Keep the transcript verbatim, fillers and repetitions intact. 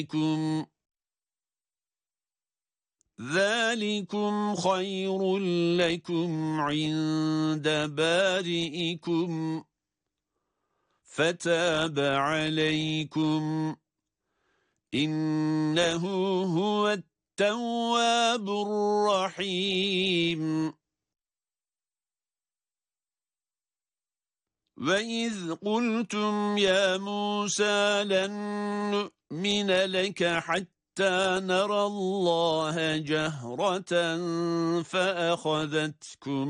بارئكم ذلكم خير لكم عند بارئكم فتاب عليكم إنه هو التواب الرحيم وإذ قلتم يا موسى لن نؤمن لك حتى نرى الله جهرة فأخذتكم